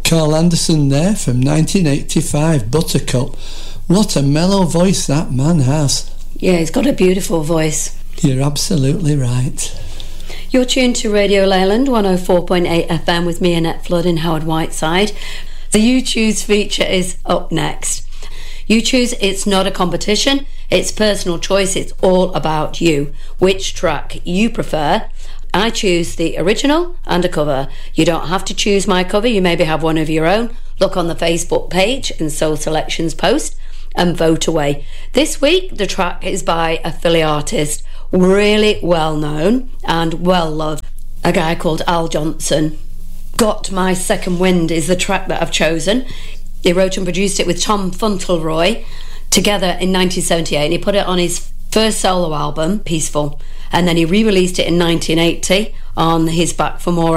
Carl Anderson there from 1985, Buttercup. What a mellow voice that man has. Yeah, he's got a beautiful voice. You're absolutely right. You're tuned to Radio Leyland 104.8 FM with me, Annette Flood, in Howard Whiteside. The You Choose feature is up next. You Choose, it's not a competition, it's personal choice, it's all about you. Which track you prefer. I choose the original and a cover. You don't have to choose my cover, you maybe have one of your own. Look on the Facebook page and Soul Selections post and vote away. This week the track is by a Philly artist, really well known and well loved, a guy called Al Johnson. Got My Second Wind is the track that I've chosen. He wrote and produced it with Tom Fauntleroy together in 1978, and he put it on his first solo album, Peaceful, and then he re-released it in 1980 on his Back for More